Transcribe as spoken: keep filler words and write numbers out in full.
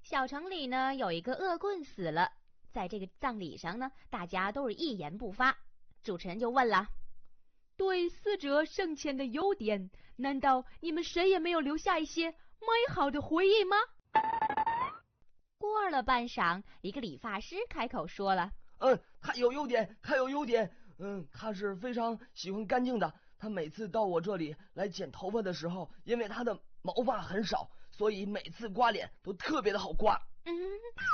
小城里呢有一个恶棍死了，在这个葬礼上呢，大家都是一言不发。主持人就问了： 对死者生前的优点，难道你们谁也没有留下一些美好的回忆吗？ 过了半晌，一个理发师开口说了： 嗯，他有优点，他有优点。嗯，他是非常喜欢干净的。他每次到我这里来剪头发的时候，因为他的毛发很少，所以每次刮脸都特别的好刮。 嗯，